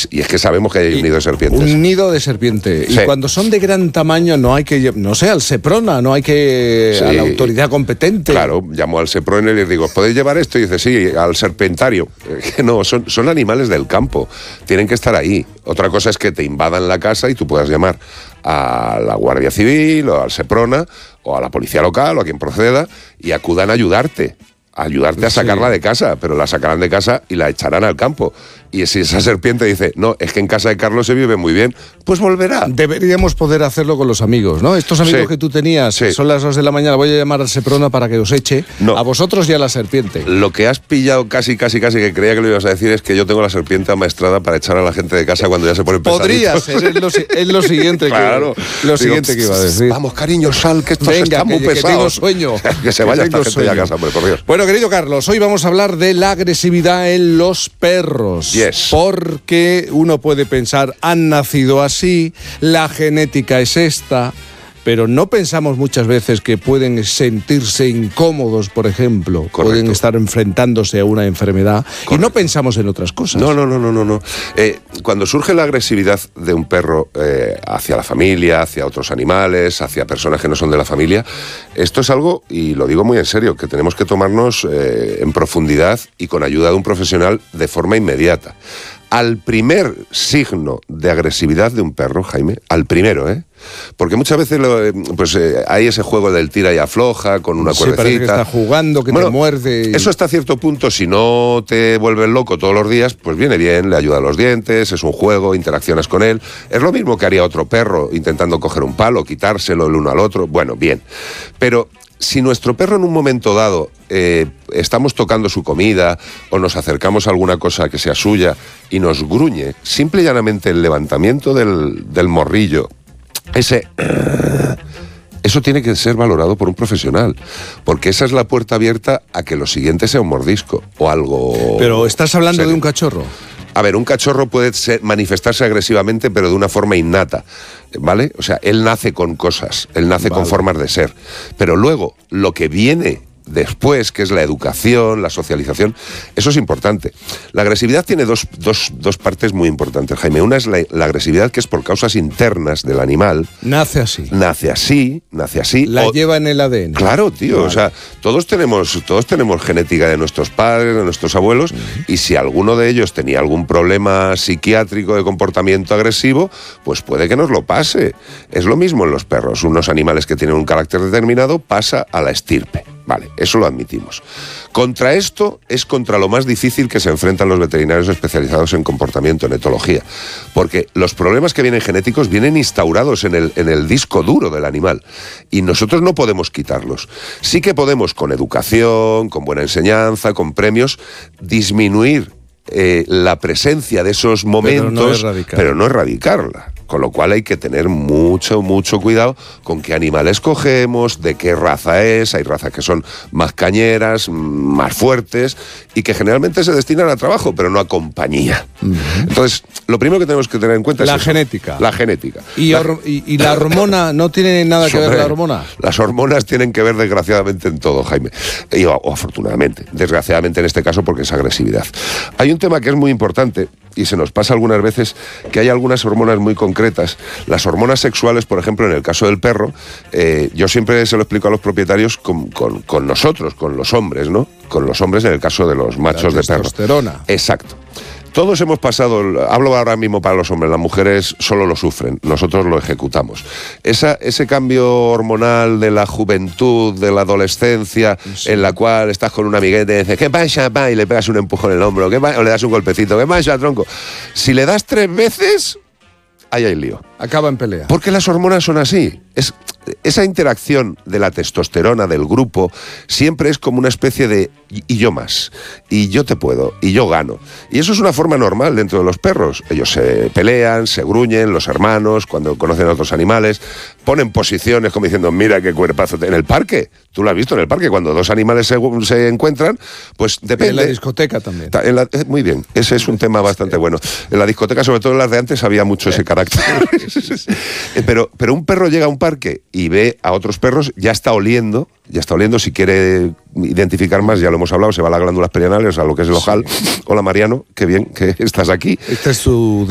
Y es que sabemos que hay un nido de serpientes. Un nido de serpiente. Sí. Y cuando son de gran tamaño no hay que, no sé, al Seprona, no hay que a la autoridad competente. Claro, llamo al Seprona y les digo, ¿podéis llevar esto? Y dice, sí, al serpentario. Que no, son animales del campo, tienen que estar ahí. Otra cosa es que te invadan la casa y tú puedas llamar a la Guardia Civil o al Seprona o a la policía local o a quien proceda y acudan a ayudarte a sacarla de casa, pero la sacarán de casa y la echarán al campo. Y si esa serpiente dice, no, es que en casa de Carlos se vive muy bien, pues volverá. Deberíamos poder hacerlo con los amigos, ¿no? Estos amigos que tú tenías, son las 2 de la mañana, voy a llamar al Seprona para que os eche, a vosotros y a la serpiente. Lo que has pillado casi que creía que lo ibas a decir es que yo tengo la serpiente amaestrada para echar a la gente de casa cuando ya se pone pesadito. Podría ser, es lo siguiente claro. que iba a decir. Vamos, cariño, sal, que esto está muy pesado. Que tengo sueño. Que se vaya esta gente ya a casa, hombre, por Dios. Bueno, querido Carlos, hoy vamos a hablar de la agresividad en los perros. Yes. Porque uno puede pensar, han nacido así, la genética es esta, pero no pensamos muchas veces que pueden sentirse incómodos, por ejemplo. Correcto. Pueden estar enfrentándose a una enfermedad. Correcto. Y no pensamos en otras cosas. No. Cuando surge la agresividad de un perro hacia la familia, hacia otros animales, hacia personas que no son de la familia, esto es algo, y lo digo muy en serio, que tenemos que tomarnos en profundidad y con ayuda de un profesional de forma inmediata. Al primer signo de agresividad de un perro, Jaime, al primero, porque muchas veces hay ese juego del tira y afloja con una cuerdecita. Parece que está jugando, que te muerde. Eso hasta cierto punto, si no te vuelves loco todos los días, pues viene bien, le ayuda a los dientes, es un juego, interaccionas con él. Es lo mismo que haría otro perro intentando coger un palo, quitárselo el uno al otro. Bueno, bien. Pero si nuestro perro en un momento dado estamos tocando su comida o nos acercamos a alguna cosa que sea suya y nos gruñe, simple y llanamente el levantamiento del morrillo, eso tiene que ser valorado por un profesional, porque esa es la puerta abierta a que lo siguiente sea un mordisco o algo. Pero estás hablando de un cachorro. A ver, un cachorro puede manifestarse agresivamente, pero de una forma innata, ¿vale? O sea, él nace con cosas, él nace con formas de ser. Pero luego, lo que viene después, que es la educación, la socialización, eso es importante. La agresividad tiene dos partes muy importantes, Jaime. Una es la agresividad que es por causas internas del animal. Nace así. La lleva en el ADN. Claro, tío. Vale. O sea, todos tenemos genética de nuestros padres, de nuestros abuelos, y si alguno de ellos tenía algún problema psiquiátrico de comportamiento agresivo, pues puede que nos lo pase. Es lo mismo en los perros. Unos animales que tienen un carácter determinado pasa a la estirpe. Vale, eso lo admitimos. Contra esto es contra lo más difícil que se enfrentan los veterinarios especializados en comportamiento, en etología, porque los problemas que vienen genéticos vienen instaurados en el disco duro del animal y nosotros no podemos quitarlos. Sí que podemos, con educación, con buena enseñanza, con premios, disminuir la presencia de esos momentos, pero no erradicarla. Con lo cual hay que tener mucho cuidado con qué animales cogemos, de qué raza es. Hay razas que son más cañeras, más fuertes y que generalmente se destinan a trabajo, pero no a compañía. Entonces, lo primero que tenemos que tener en cuenta es la genética. La genética. ¿Y la hormona no tiene nada que ver la hormona? Las hormonas tienen que ver desgraciadamente en todo, Jaime. O afortunadamente. Desgraciadamente en este caso porque es agresividad. Hay un tema que es muy importante y se nos pasa algunas veces, que hay algunas hormonas muy concretas. Las hormonas sexuales, por ejemplo, en el caso del perro, yo siempre se lo explico a los propietarios con nosotros, con los hombres, ¿no? Con los hombres en el caso de los machos de perro. Testosterona. Exacto. Todos hemos pasado, hablo ahora mismo para los hombres, las mujeres solo lo sufren, nosotros lo ejecutamos. Ese cambio hormonal de la juventud, de la adolescencia, en la cual estás con un amiguete y dices, ¿qué pasa, pa? Y le pegas un empujón en el hombro, o le das un golpecito, ¿qué pasa, tronco? Si le das 3 veces, ahí hay lío. Acaba en pelea. Porque las hormonas son así. Esa interacción de la testosterona del grupo siempre es como una especie de y yo más, y yo te puedo, y yo gano. Y eso es una forma normal dentro de los perros. Ellos se pelean, se gruñen, los hermanos, cuando conocen a otros animales, ponen posiciones como diciendo, mira qué cuerpazo. En el parque, tú lo has visto en el parque, cuando dos animales se encuentran, pues depende. En la discoteca también. Muy bien, ese es un tema bastante bueno. En la discoteca, sobre todo en las de antes, había mucho ese carácter. Pero un perro llega a un parque y ve a otros perros, ya está oliendo, si quiere identificar más, ya lo hemos hablado, se va a las glándulas perianales, a lo que es el ojal. Hola Mariano, qué bien que estás aquí. Este es su